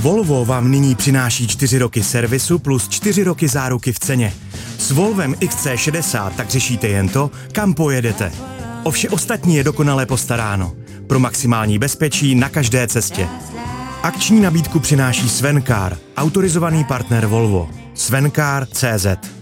Volvo vám nyní přináší 4 roky servisu plus 4 roky záruky v ceně. S Volvem XC60 tak řešíte jen to, kam pojedete. O vše ostatní je dokonale postaráno. Pro maximální bezpečí na každé cestě. Akční nabídku přináší Svencar, autorizovaný partner Volvo. Svencar.cz